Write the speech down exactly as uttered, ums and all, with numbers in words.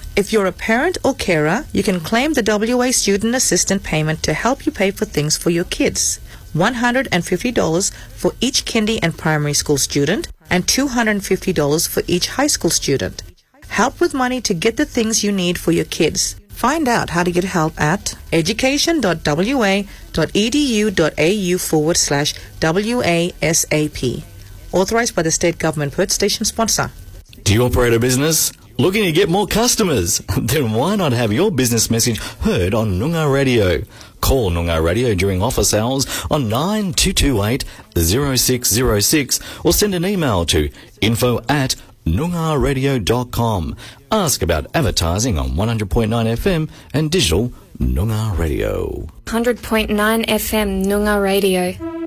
If you're a parent or carer, you can claim the W A Student Assistant payment to help you pay for things for your kids. one hundred fifty dollars for each kindy and primary school student and two hundred fifty dollars for each high school student. Help with money to get the things you need for your kids. Find out how to get help at education.wa.edu.au forward slash WASAP. Authorized by the State Government Perth Station sponsor. Do you operate a business? Looking to get more customers? Then why not have your business message heard on Noongar Radio? Call Noongar Radio during office hours on nine two two eight, zero six zero six or send an email to info at noongar radio dot com. Ask about advertising on one hundred point nine F M and digital Noongar Radio. one hundred point nine F M Noongar Radio.